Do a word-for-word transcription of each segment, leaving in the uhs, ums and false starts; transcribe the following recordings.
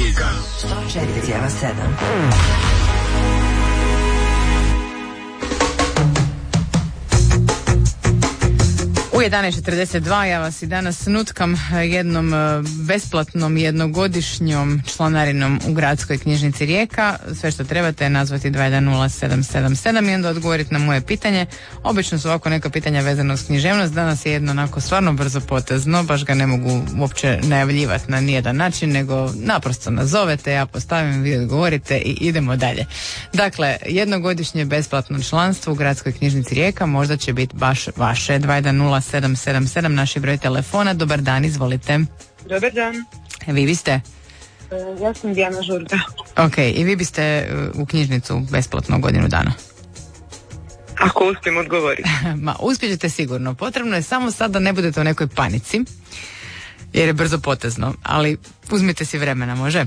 muzika. sto četiri zarez sedam. U jedanaest četrdeset dva ja vas i danas nutkam jednom besplatnom jednogodišnjom članarinom u Gradskoj knjižnici Rijeka. Sve što trebate je nazvati dva jedan nula sedam sedam sedam i onda odgovoriti na moje pitanje. Obično su ovako neka pitanja vezana uz književnost, danas je jedno onako stvarno brzo potezno, baš ga ne mogu uopće najavljivati na nijedan način, nego naprosto nazovete, ja postavim, vi odgovorite i idemo dalje. Dakle, jednogodišnje besplatno članstvo u Gradskoj knjižnici Rijeka možda će biti baš vaše. Dva jedan nula sedam sedam sedam naši broj telefona. Dobar dan, izvolite. Dobar dan. Vi biste? Uh, ja sam Dijana Žurga. Ok, i vi biste u knjižnicu besplatno godinu dana? Ako uspijem odgovoriti. Ma, uspjet ćete sigurno. Potrebno je samo sad da ne budete u nekoj panici, jer je brzo potezno, ali uzmite si vremena, može?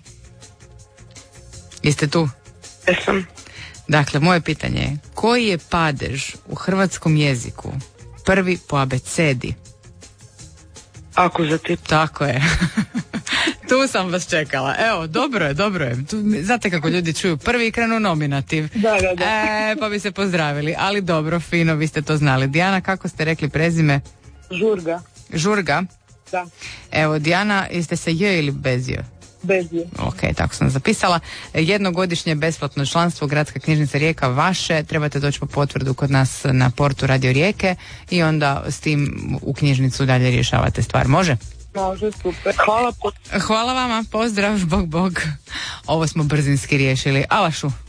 Jeste tu? Jesam. Dakle, moje pitanje je, koji je padež u hrvatskom jeziku prvi po abecedi? Akuzativ. Tako je. Tu sam vas čekala. Evo, dobro je, dobro je. Tu, znate kako ljudi čuju prvi i krenu nominativ. Da, da, da. E, pa bi se pozdravili. Ali dobro, fino, vi ste to znali. Dijana, kako ste rekli prezime? Žurga. Žurga? Da. Evo, Dijana, jeste se J ili bez J? Bez je. Ok, tako sam zapisala. Jednogodišnje besplatno članstvo Gradska knjižnica Rijeka vaše. Trebate doći po potvrdu kod nas na portu Radio Rijeke i onda s tim u knjižnicu dalje rješavate stvar. Može? Može, super. Hvala. Hvala vama, pozdrav, bog bog. Ovo smo brzinski riješili. Alašu.